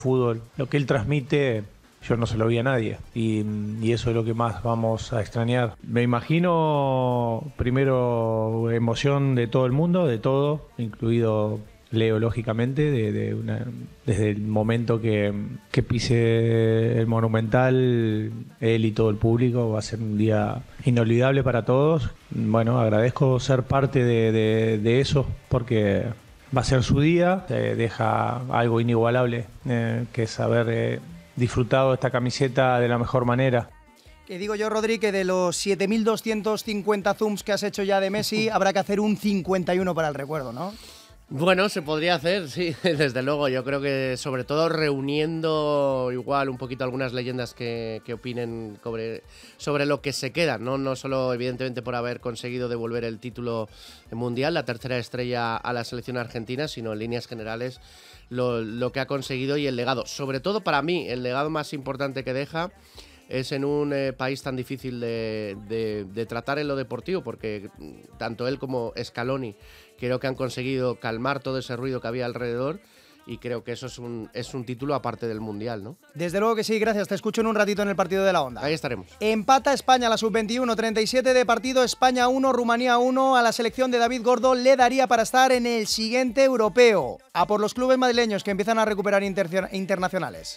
fútbol. Lo que él transmite, yo no se lo vi a nadie. Y eso es lo que más vamos a extrañar. Me imagino, primero, emoción de todo el mundo, de todo, incluido Leo, lógicamente, desde el momento que pise el Monumental, él y todo el público, va a ser un día inolvidable para todos. Bueno, agradezco ser parte de eso, porque va a ser su día, deja algo inigualable, que es haber disfrutado esta camiseta de la mejor manera. Que digo yo, Rodri, que de los 7.250 zooms que has hecho ya de Messi, habrá que hacer un 51 para el recuerdo, ¿no? Bueno, se podría hacer, sí, desde luego. Yo creo que sobre todo reuniendo igual un poquito algunas leyendas que opinen sobre lo que se queda, ¿no? No solo evidentemente por haber conseguido devolver el título mundial, la tercera estrella a la selección argentina, sino en líneas generales lo que ha conseguido y el legado. Sobre todo para mí, el legado más importante que deja es en un país tan difícil de tratar en lo deportivo, porque tanto él como Scaloni creo que han conseguido calmar todo ese ruido que había alrededor, y creo que eso es un título aparte del Mundial, ¿no? Desde luego que sí, gracias. Te escucho en un ratito en el partido de la Onda. Ahí estaremos. Empata España la sub-21, 37 de partido, España 1, Rumanía 1. A la selección de David Gordo le daría para estar en el siguiente europeo. A por los clubes madrileños que empiezan a recuperar internacionales.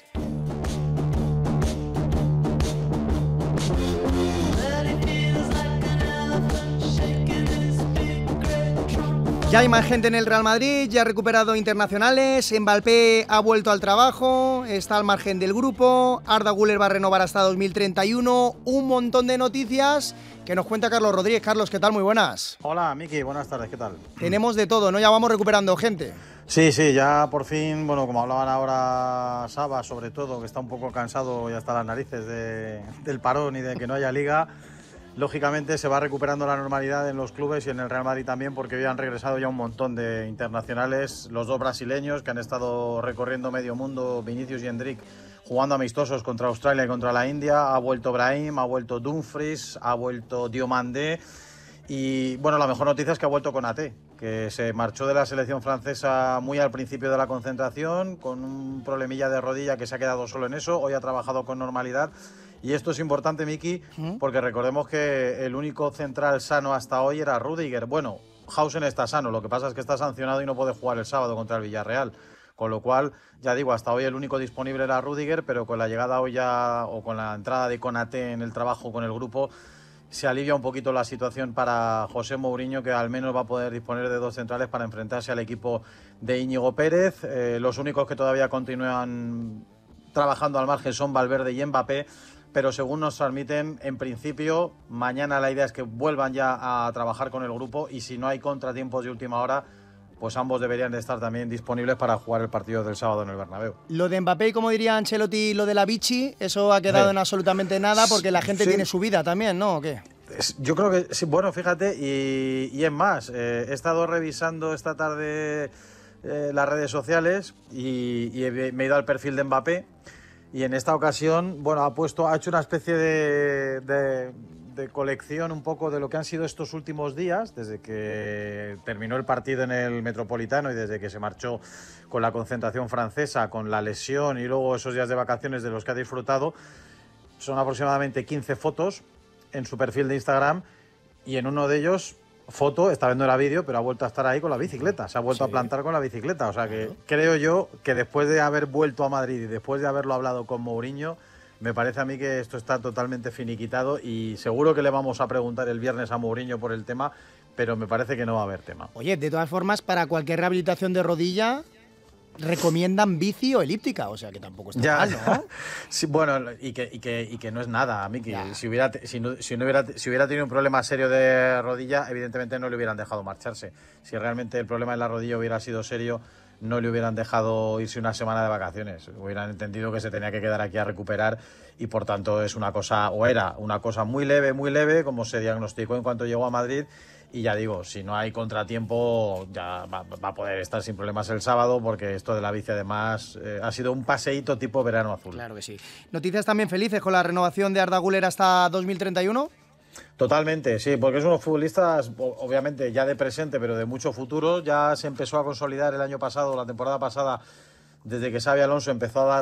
Ya hay más gente en el Real Madrid, ya ha recuperado internacionales, Mbappé ha vuelto al trabajo, está al margen del grupo, Arda Güler va a renovar hasta 2031, un montón de noticias que nos cuenta Carlos Rodríguez. Carlos, ¿qué tal? Muy buenas. Hola, Miki, buenas tardes, ¿qué tal? Tenemos de todo, ¿no? Ya vamos recuperando gente. Sí, ya por fin, bueno, como hablaban ahora Saba, sobre todo, que está un poco cansado y hasta las narices del parón y de que no haya liga. Lógicamente se va recuperando la normalidad en los clubes y en el Real Madrid también, porque hoy han regresado ya un montón de internacionales, los dos brasileños que han estado recorriendo medio mundo, Vinicius y Endrick, jugando amistosos contra Australia y contra la India. Ha vuelto Brahim, ha vuelto Dumfries, ha vuelto Diomandé y bueno, la mejor noticia es que ha vuelto Konaté, que se marchó de la selección francesa muy al principio de la concentración con un problemilla de rodilla que se ha quedado solo en eso. Hoy ha trabajado con normalidad. Y esto es importante, Miki, porque recordemos que el único central sano hasta hoy era Rüdiger. Bueno, Hausen está sano, lo que pasa es que está sancionado y no puede jugar el sábado contra el Villarreal. Con lo cual, ya digo, hasta hoy el único disponible era Rüdiger, pero con la llegada hoy ya, o con la entrada de Konaté en el trabajo con el grupo, se alivia un poquito la situación para José Mourinho, que al menos va a poder disponer de dos centrales para enfrentarse al equipo de Íñigo Pérez. Los únicos que todavía continúan trabajando al margen son Valverde y Mbappé, pero según nos transmiten, en principio, mañana la idea es que vuelvan ya a trabajar con el grupo y si no hay contratiempos de última hora, pues ambos deberían de estar también disponibles para jugar el partido del sábado en el Bernabéu. Lo de Mbappé, como diría Ancelotti, lo de la Vichy, eso ha quedado en absolutamente nada porque la gente tiene su vida también, ¿no? ¿O qué? Yo creo que sí, bueno, fíjate, y es más, he estado revisando esta tarde las redes sociales y me he ido al perfil de Mbappé. Y en esta ocasión, bueno, ha hecho una especie de colección un poco de lo que han sido estos últimos días, desde que terminó el partido en el Metropolitano y desde que se marchó con la concentración francesa, con la lesión y luego esos días de vacaciones de los que ha disfrutado. Son aproximadamente 15 fotos en su perfil de Instagram y en uno de ellos, está viendo el vídeo, pero ha vuelto a estar ahí con la bicicleta, se ha vuelto a plantar con la bicicleta, o sea que creo yo que después de haber vuelto a Madrid y después de haberlo hablado con Mourinho, me parece a mí que esto está totalmente finiquitado y seguro que le vamos a preguntar el viernes a Mourinho por el tema, pero me parece que no va a haber tema. Oye, de todas formas, para cualquier rehabilitación de rodilla recomiendan bici o elíptica, o sea que tampoco está mal, ¿no? Sí, bueno, y que no es nada, a mí que si hubiera tenido un problema serio de rodilla, evidentemente no le hubieran dejado marcharse. Si realmente el problema en la rodilla hubiera sido serio, no le hubieran dejado irse una semana de vacaciones. Hubieran entendido que se tenía que quedar aquí a recuperar y por tanto es una cosa, o era una cosa muy leve, como se diagnosticó en cuanto llegó a Madrid. Y ya digo, si no hay contratiempo, ya va a poder estar sin problemas el sábado, porque esto de la bici además ha sido un paseíto tipo verano azul. Claro que sí. Noticias también felices con la renovación de Arda Güler hasta 2031. Totalmente, sí, porque es unos futbolistas, obviamente ya de presente, pero de mucho futuro. Ya se empezó a consolidar el año pasado, la temporada pasada, desde que Xabi Alonso empezó a dar